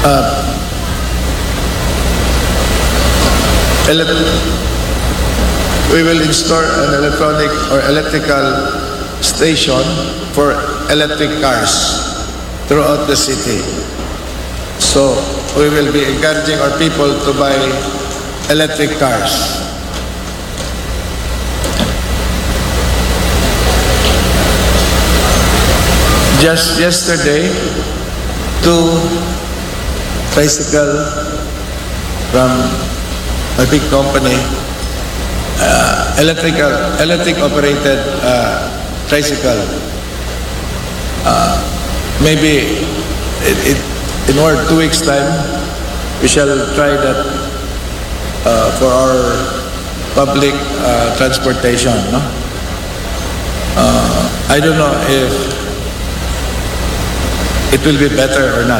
We will install an electronic or electrical station for electric cars throughout the city. So we will be encouraging our people to buy electric cars. Just yesterday, 2 tricycle from a big company, electric operated tricycle. Maybe in 2 weeks time, we shall try that for our public transportation. No? I don't know if it will be better or not.